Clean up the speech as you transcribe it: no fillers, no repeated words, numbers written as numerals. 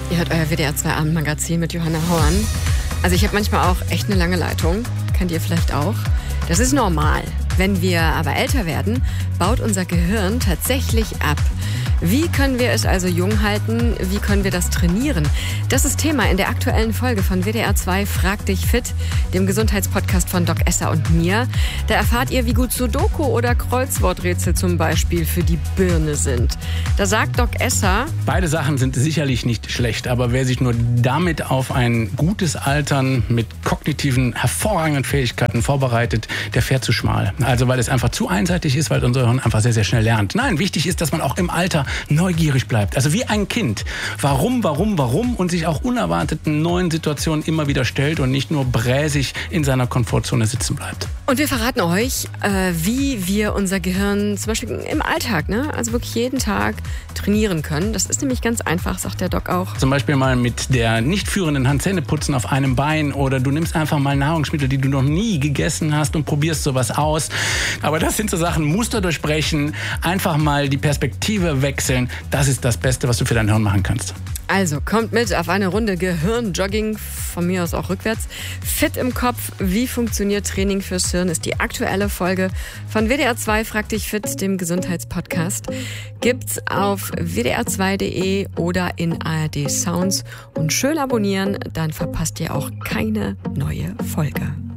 Ihr hört euer WDR 2 Abendmagazin mit Johanna Horn. Also ich habe manchmal auch echt eine lange Leitung. Kennt ihr vielleicht auch? Das ist normal. Wenn wir aber älter werden, baut unser Gehirn tatsächlich ab. Wie können wir es also jung halten? Wie können wir das trainieren? Das ist Thema in der aktuellen Folge von WDR 2 Frag dich fit, dem Gesundheitspodcast von Doc Esser und mir. Da erfahrt ihr, wie gut Sudoku oder Kreuzworträtsel zum Beispiel für die Birne sind. Da sagt Doc Esser: Beide Sachen sind sicherlich nicht schlecht, aber wer sich nur damit auf ein gutes Altern mit kognitiven, hervorragenden Fähigkeiten vorbereitet, der fährt zu schmal. Also weil es einfach zu einseitig ist, weil unser Hirn einfach sehr, sehr schnell lernt. Nein, wichtig ist, dass man auch im Alter neugierig bleibt. Also wie ein Kind. Warum und sich auch unerwarteten neuen Situationen immer wieder stellt und nicht nur bräsig in seiner Komfortzone sitzen bleibt. Und wir verraten euch, wie wir unser Gehirn zum Beispiel im Alltag, also wirklich jeden Tag trainieren können. Das ist nämlich ganz einfach, sagt der Doc auch. Zum Beispiel mal mit der nicht führenden Hand Zähne putzen auf einem Bein oder du nimmst einfach mal Nahrungsmittel, die du noch nie gegessen hast und probierst sowas aus. Aber das sind so Sachen, Muster durchbrechen, einfach mal die Perspektive wechseln. Das ist das Beste, was du für dein Hirn machen kannst. Also kommt mit auf eine Runde Gehirnjogging, von mir aus auch rückwärts. Fit im Kopf, wie funktioniert Training fürs Hirn, ist die aktuelle Folge von WDR 2 Frag dich fit, dem Gesundheitspodcast. Gibt's auf wdr2.de oder in ARD Sounds. Und schön abonnieren, dann verpasst ihr auch keine neue Folge.